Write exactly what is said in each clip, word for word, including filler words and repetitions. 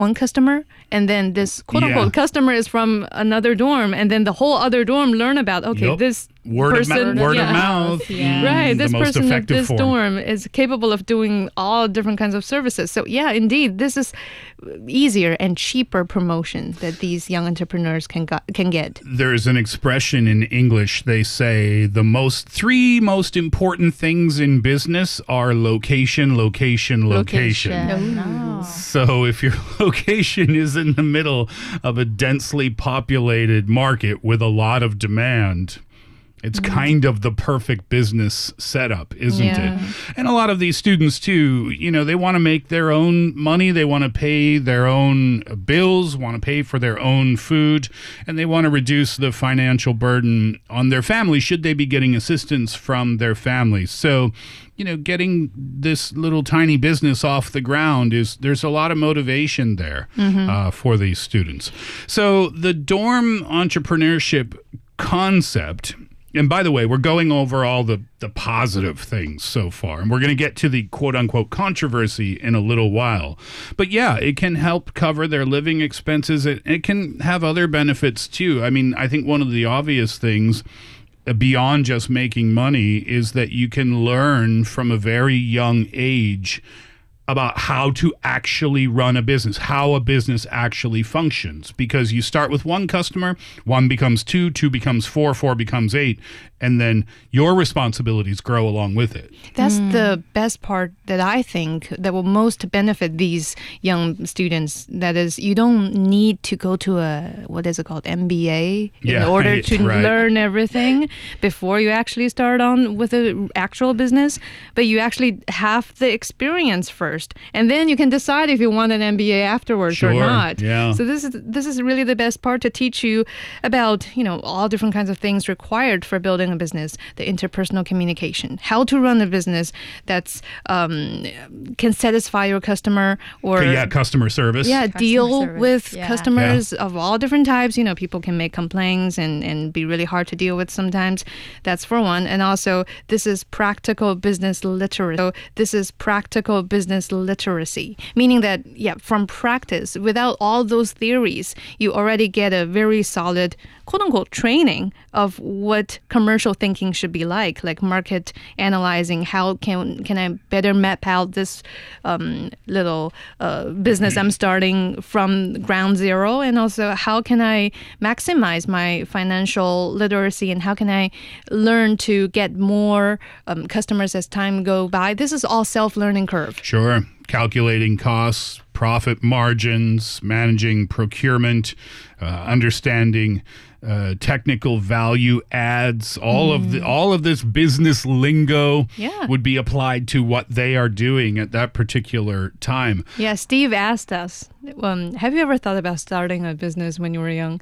one customer, and then this quote-unquote Yeah. customer is from another dorm, and then the whole other dorm learn about, okay, Yep. this Word, person... of, ma- word yeah. of mouth. Yeah. mm, Right, the this most person at effective this form. dorm is capable of doing all different kinds of services. So yeah, indeed, this is easier and cheaper promotion that these young entrepreneurs can got, can get. There's an expression in English. They say the most three most important things in business are location, location, location. Location. Oh. So if your location is in the middle of a densely populated market with a lot of demand, it's kind of the perfect business setup, isn't Yeah. it? And a lot of these students, too, you know, they want to make their own money. They want to pay their own bills, want to pay for their own food, and they want to reduce the financial burden on their family should they be getting assistance from their families. So, you know, getting this little tiny business off the ground is there's a lot of motivation there uh, for these students. So the dorm entrepreneurship concept. And by the way, we're going over all the, the positive things so far, and we're going to get to the quote-unquote controversy in a little while. But yeah, it can help cover their living expenses. It, it can have other benefits too. I mean, I think one of the obvious things beyond just making money is that you can learn from a very young age about how to actually run a business, how a business actually functions. Because you start with one customer, one becomes two, two becomes four, four becomes eight, and then your responsibilities grow along with it. That's the best part that I think that will most benefit these young students. That is, you don't need to go to a, what is it called, M B A Yeah, in order to right. learn everything before you actually start on with an actual business. But you actually have the experience first, and then you can decide if you want an M B A afterwards or Sure, not. yeah. So this is this is really the best part, to teach you about, you know, all different kinds of things required for building a business, the interpersonal communication, how to run a business that's um, can satisfy your customer, or yeah, customer service. yeah, Customer deal service, with yeah. customers of all different types. You know, people can make complaints and, and be really hard to deal with sometimes. That's for one. And also, this is practical business literacy. So this is practical business literacy, meaning that, yeah, from practice, without all those theories, you already get a very solid, quote-unquote, training of what commercial thinking should be like, like market analyzing. How can can I better map out this um, little uh, business I'm starting from ground zero, and also how can I maximize my financial literacy, and how can I learn to get more um, customers as time go by. This is all self-learning curve. Sure. Calculating costs, profit margins, managing procurement, uh, understanding uh, technical value adds. All of the all of this business lingo Yeah. would be applied to what they are doing at that particular time. Yeah, Steve asked us, um, have you ever thought about starting a business when you were young?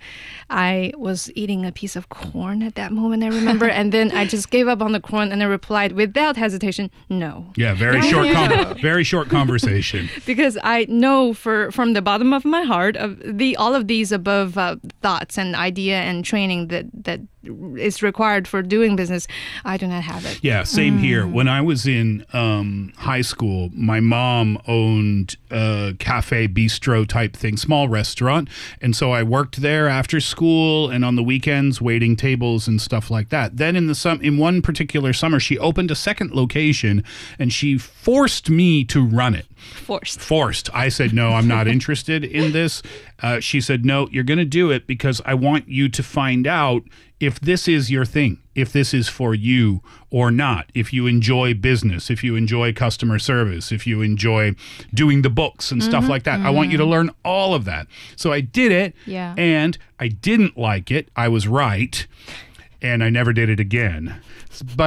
I was eating a piece of corn at that moment, I remember, and then I just gave up on the corn, and I replied without hesitation, no. Yeah, very short, com- very short conversation. Because I know for from the bottom of my heart, of the all of these above uh, thoughts and idea and training that that is required for doing business, I do not have it. Yeah, same here. When I was in um, high school, my mom owned a cafe bistro type thing, small restaurant. And so I worked there after school and on the weekends, waiting tables and stuff like that. Then in the sum, in one particular summer, she opened a second location and she forced me to run it. Forced. Forced. I said, no, I'm not interested in this. Uh, she said, no, you're going to do it because I want you to find out if this is your thing, if this is for you or not, if you enjoy business, if you enjoy customer service, if you enjoy doing the books and stuff like that. I want you to learn all of that. So I did it, Yeah. and I didn't like it. I was right, and I never did it again. But